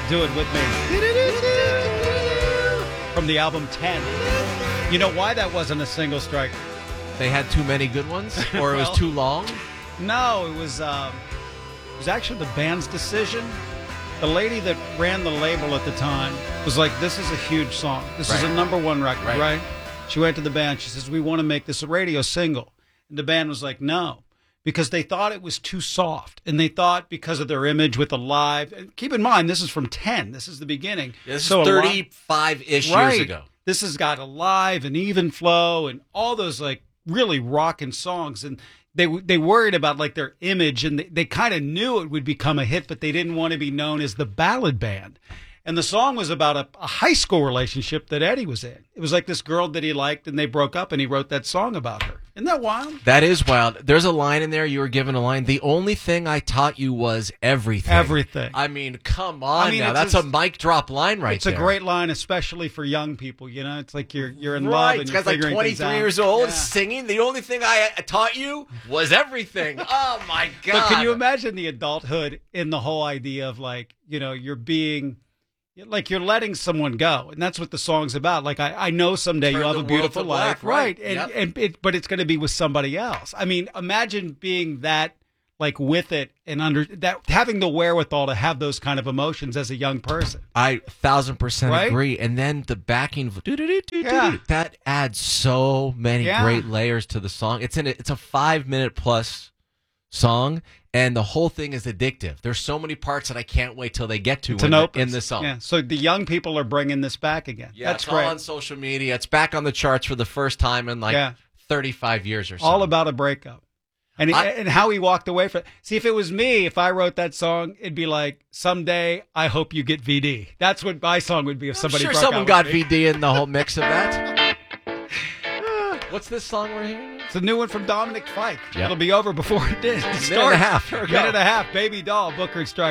Do It With Me. From the album 10. You know why that wasn't a single strike? They had too many good ones, or it was too long? No, it was actually the band's decision. The lady that ran the label at the time was like, this is a huge song. This is a #1 record, right? She went to the band. She says, we want to make this a radio single. And the band was like, no, because they thought it was too soft. And they thought because of their image with the live. And keep in mind, this is from 10. This is the beginning. This is 35-ish years ago. This has got a live and even flow and all those like really rocking songs. And they worried about like their image, and they kind of knew it would become a hit, but they didn't want to be known as the ballad band. And the song was about a high school relationship that Eddie was in. It was like this girl that he liked, and they broke up, and he wrote that song about her. Isn't that wild? That is wild. There's a line in there. You were given a line. The only thing I taught you was everything. Everything. I mean, come on now. That's a mic drop line right there. It's a great line, especially for young people. You know, it's like you're in love and you're figuring like things out. 23 years old singing. The only thing I taught you was everything. Oh, my God. But can you imagine the adulthood in the whole idea of like, you know, you're being... like you're letting someone go, and that's what the song's about. Like I know someday you'll have a beautiful life, right? But it's going to be with somebody else. I mean, imagine being that like with it and under that, having the wherewithal to have those kind of emotions as a young person. I 1,000% agree. And then the backing, that adds so many great layers to the song. It's a 5-minute plus song. And the whole thing is addictive. There's so many parts that I can't wait till they get to in the song. Yeah, so the young people are bringing this back again. Yeah, that's it's great. all on social media. It's back on the charts for the first time in 35 years or so. All about a breakup. And how he walked away from it. See, if it was me, if I wrote that song, it'd be like, someday I hope you get VD. That's what my song would be if somebody broke out. I'm sure someone got VD in the whole mix of that. What's this song we're hearing? It's a new one from Dominic Fike. Yep. It'll be over before it did. Minute and a half. Minute and a half. Baby Doll, Booker and Strike.